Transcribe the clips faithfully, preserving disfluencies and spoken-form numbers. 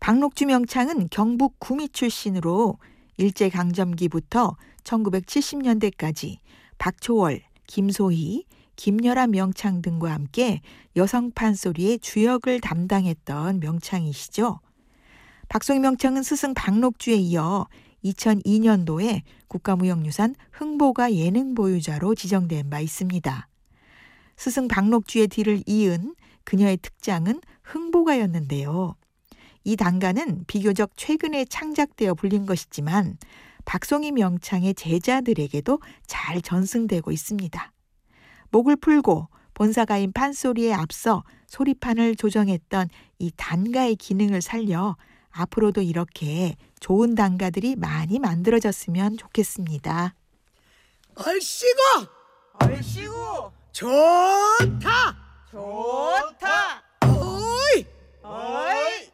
박록주 명창은 경북 구미 출신으로 일제강점기부터 천구백칠십 년대까지 박초월, 김소희, 김여라 명창 등과 함께 여성 판소리의 주역을 담당했던 명창이시죠. 박송희 명창은 스승 박록주에 이어 이천이 년도에 국가무형유산 흥보가 예능 보유자로 지정된 바 있습니다. 스승 박록주의 뒤를 이은 그녀의 특장은 흥보가였는데요. 이 단가는 비교적 최근에 창작되어 불린 것이지만 박송희 명창의 제자들에게도 잘 전승되고 있습니다. 목을 풀고 본사가인 판소리에 앞서 소리판을 조정했던 이 단가의 기능을 살려 앞으로도 이렇게 좋은 단가들이 많이 만들어졌으면 좋겠습니다. 얼씨구! 얼씨구! 좋다! 좋다! 어이! 어이!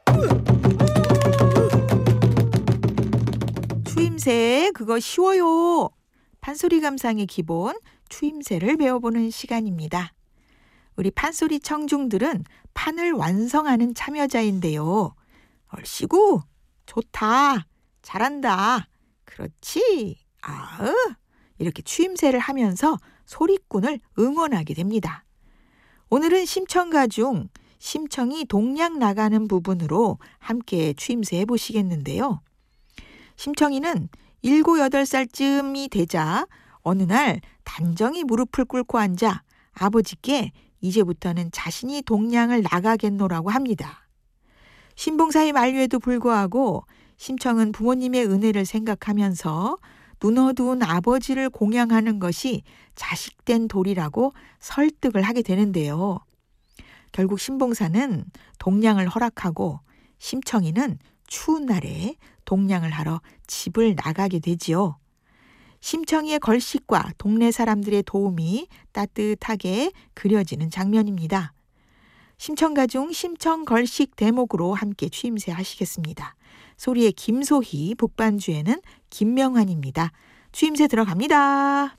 추임새 그거 쉬워요. 판소리 감상의 기본 추임새를 배워보는 시간입니다. 우리 판소리 청중들은 판을 완성하는 참여자인데요. 얼씨구, 좋다, 잘한다, 그렇지, 아으 이렇게 추임새를 하면서 소리꾼을 응원하게 됩니다. 오늘은 심청가 중 심청이 동량 나가는 부분으로 함께 추임새 해보시겠는데요. 심청이는 일곱, 여덟 살쯤이 되자 어느 날 단정히 무릎을 꿇고 앉아 아버지께 이제부터는 자신이 동량을 나가겠노라고 합니다. 신봉사의 만류에도 불구하고 심청은 부모님의 은혜를 생각하면서 눈어두운 아버지를 공양하는 것이 자식된 도리라고 설득을 하게 되는데요. 결국 신봉사는 동량을 허락하고 심청이는 추운 날에 동량을 하러 집을 나가게 되지요. 심청이의 걸식과 동네 사람들의 도움이 따뜻하게 그려지는 장면입니다. 심청가 중 심청 걸식 대목으로 함께 추임새 하시겠습니다. 소리의 김소희, 북반주에는 김명환입니다. 추임새 들어갑니다.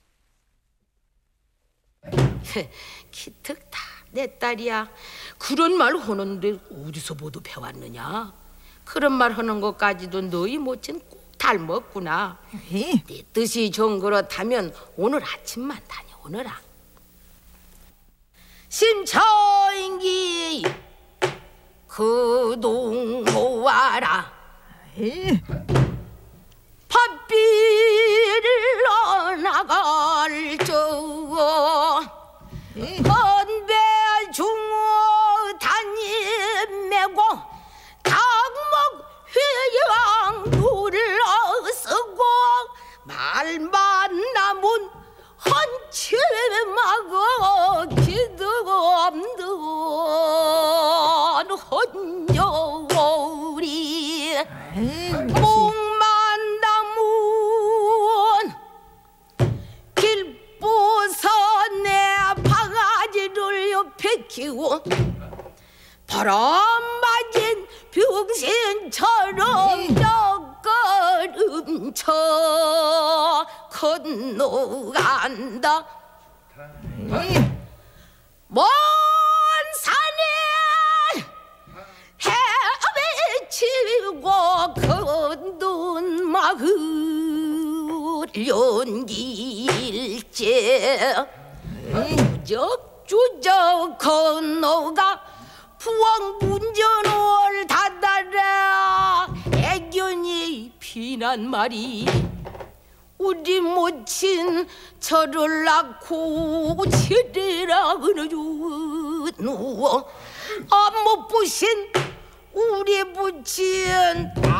기특다 내 딸이야. 그런 말 하는데 어디서 모두 배웠느냐? 그런 말 하는 것까지도 너희 모친 꼭 닮았구나. 에이. 네 뜻이 좀 그렇다면 오늘 아침만 다녀오너라. 심청기 그동 모아라. 에이. 팥비를 나갈 저 건배 중어 단임 메고 닭목 회양 둘러쓰고 말만 남은 헌치마고 기득 없는 헌여울이 목만 남은 길보서 내 바가지를 옆에 키워 바람 맞은 병신처럼 옆걸음쳐 건너간다. 먼 산에 헤매치고 건넌 마을 연길째 주적주적 건너가 부왕 문전을 닫아라. 애견이 피난 말이 우리 모친 저를 낳고 치리라 그러주 누워 안 못 보신 우리 부친